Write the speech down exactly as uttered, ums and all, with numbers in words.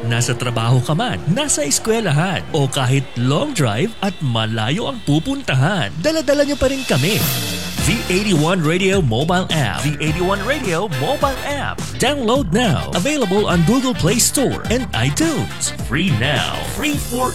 Nasa trabaho ka man, nasa eskwelahan, o kahit long drive at malayo ang pupuntahan, dala-dala niyo pa rin kami. V eighty-one Radio Mobile App. V eighty-one Radio Mobile App. Download now. Available on Google Play Store and iTunes. Free now. Free for